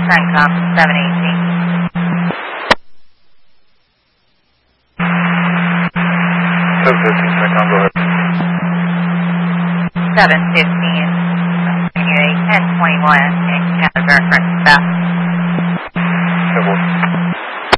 CENTCOM 718. 715 CENTCOM, go ahead. 715. 1021. Canada Current Fast.